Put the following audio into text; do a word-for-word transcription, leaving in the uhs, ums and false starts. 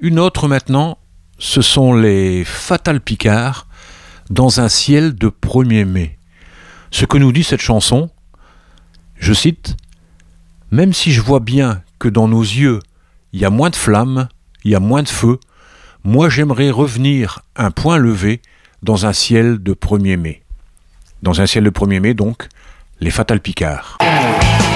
Une autre maintenant, ce sont les Fatal Picard dans un ciel de premier mai. Ce que nous dit cette chanson, je cite, « Même si je vois bien que dans nos yeux, il y a moins de flammes, il y a moins de feu, moi j'aimerais revenir un point levé dans un ciel de premier mai. » Dans un ciel de premier mai, donc, les Fatal Picard.